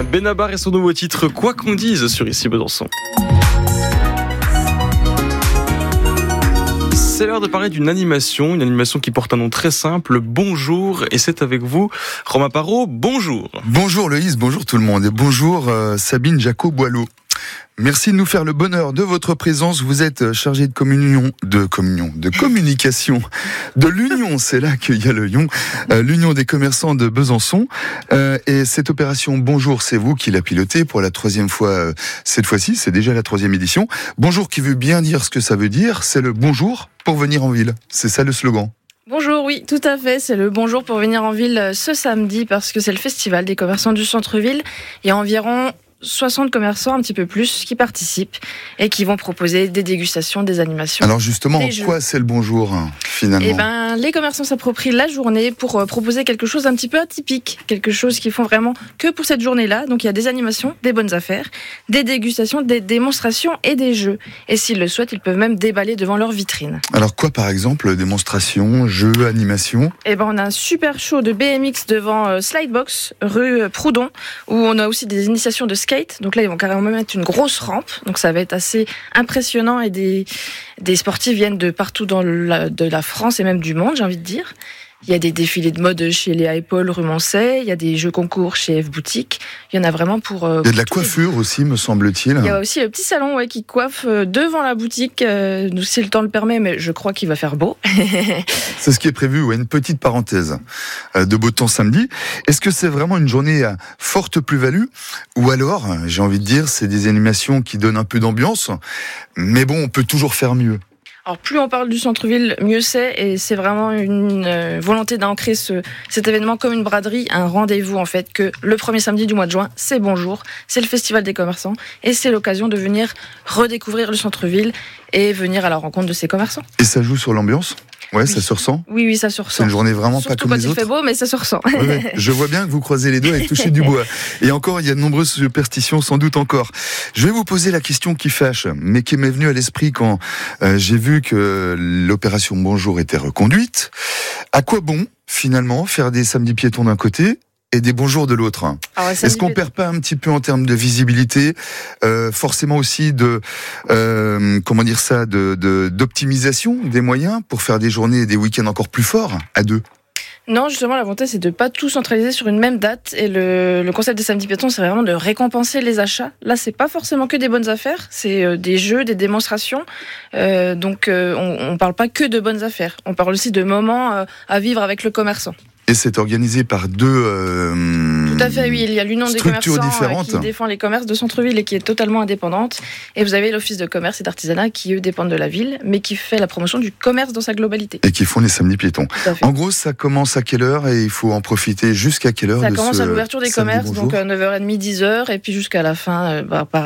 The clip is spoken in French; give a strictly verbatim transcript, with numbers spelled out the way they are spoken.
Benabar et son nouveau titre Quoi qu'on dise sur Ici Besançon. C'est l'heure de parler d'une animation, une animation qui porte un nom très simple, Bonjour, et c'est avec vous, Romain Parot, bonjour. Bonjour Loïs, bonjour tout le monde, et bonjour euh, Sabine Jacot-Boileau. Merci de nous faire le bonheur de votre présence. Vous êtes chargé de communion, de communion, de communication, de l'Union. C'est là qu'il y a le lion, euh, l'Union des commerçants de Besançon. Euh, et cette opération Bonjour, c'est vous qui la pilotez pour la troisième fois. Euh, cette fois-ci, c'est déjà la troisième édition. Bonjour, qui veut bien dire ce que ça veut dire. C'est le bonjour pour venir en ville. C'est ça le slogan. Bonjour, oui, tout à fait. C'est le bonjour pour venir en ville ce samedi parce que c'est le festival des commerçants du centre-ville. Il y a environ soixante commerçants, un petit peu plus, qui participent et qui vont proposer des dégustations, des animations. Alors justement, en quoi c'est le bonjour, hein, finalement ? Eh ben, les commerçants s'approprient la journée pour euh, proposer quelque chose d'un petit peu atypique, quelque chose qu'ils font vraiment que pour cette journée-là. Donc il y a des animations, des bonnes affaires, des dégustations, des démonstrations et des jeux. Et s'ils le souhaitent, ils peuvent même déballer devant leur vitrine. Alors quoi, par exemple, démonstrations, jeux, animations ? Eh ben, on a un super show de B M X devant euh, Slidebox, rue Proudhon, où on a aussi des initiations de skate. Donc là, ils vont carrément mettre une grosse rampe. Donc ça va être assez impressionnant et des, des sportifs viennent de partout dans la, de la France et même du monde, j'ai envie de dire. Il y a des défilés de mode chez Léa et Paul rue Moncey, il y a des jeux concours chez F Boutique. Il y en a vraiment pour... Euh, il y a de la coiffure les... aussi, me semble-t-il. Il y a aussi le petit salon ouais, qui coiffe devant la boutique, euh, si le temps le permet, mais je crois qu'il va faire beau. C'est ce qui est prévu, ouais, une petite parenthèse de beau temps samedi. Est-ce que c'est vraiment une journée à forte plus-value ? Ou alors, j'ai envie de dire, c'est des animations qui donnent un peu d'ambiance, mais bon, on peut toujours faire mieux. Alors plus on parle du centre-ville, mieux c'est, et c'est vraiment une euh, volonté d'ancrer ce, cet événement comme une braderie, un rendez-vous en fait, que le premier samedi du mois de juin, c'est Bonjour, c'est le festival des commerçants, et c'est l'occasion de venir redécouvrir le centre-ville et venir à la rencontre de ces commerçants. Et ça joue sur l'ambiance ? Ouais, oui. Ça se ressent ? Oui, oui, ça se ressent. C'est une journée vraiment Surtout pas comme les autres. Surtout quand il fait beau, mais ça se ressent. Ouais, ouais. Je vois bien que vous croisez les doigts et touchez du bois. Et encore, il y a de nombreuses superstitions, sans doute encore. Je vais vous poser la question qui fâche, mais qui m'est venue à l'esprit quand euh, j'ai vu que l'opération Bonjour était reconduite. À quoi bon, finalement, faire des samedis piétons d'un côté et des bonjours de l'autre? Ah ouais, Est-ce qu'on perd pas un petit peu en termes de visibilité, euh, forcément aussi de euh, comment dire ça, de, de d'optimisation des moyens pour faire des journées et des week-ends encore plus forts à deux? Non, justement, l'avantage, c'est de pas tout centraliser sur une même date. Et le, le concept des samedis piétons, c'est vraiment de récompenser les achats. Là, c'est pas forcément que des bonnes affaires. C'est euh, des jeux, des démonstrations. Euh, donc, euh, on, on parle pas que de bonnes affaires. On parle aussi de moments euh, à vivre avec le commerçant. Et c'est organisé par deux euh, Tout à fait, oui. Il y a l'Union des commerçants différentes. qui défend les commerces de centre-ville et qui est totalement indépendante. Et vous avez l'Office de commerce et d'artisanat qui, eux, dépendent de la ville, mais qui fait la promotion du commerce dans sa globalité. Et qui font les samedis piétons. En gros, ça commence à quelle heure et il faut en profiter jusqu'à quelle heure? Ça de commence ce à l'ouverture des commerces, donc neuf heures trente, dix heures, et puis jusqu'à la fin, bah, pareil.